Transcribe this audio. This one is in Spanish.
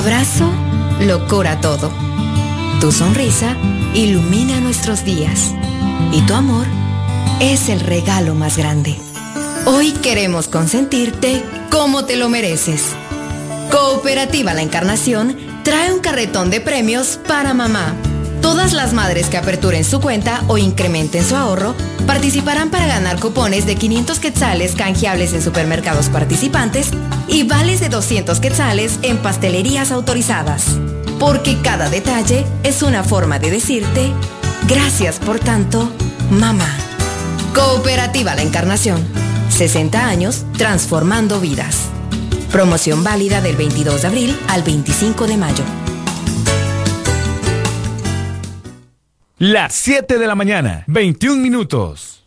Abrazo lo cura todo. Tu sonrisa ilumina nuestros días. Y tu amor es el regalo más grande. Hoy queremos consentirte como te lo mereces. Cooperativa La Encarnación trae un carretón de premios para mamá. Todas las madres que aperturen su cuenta o incrementen su ahorro participarán para ganar cupones de 500 quetzales canjeables en supermercados participantes y vales de 200 quetzales en pastelerías autorizadas. Porque cada detalle es una forma de decirte gracias por tanto, mamá. Cooperativa La Encarnación. 60 años transformando vidas. Promoción válida del 22 de abril al 25 de mayo. Las 7 de la mañana, 21 minutos.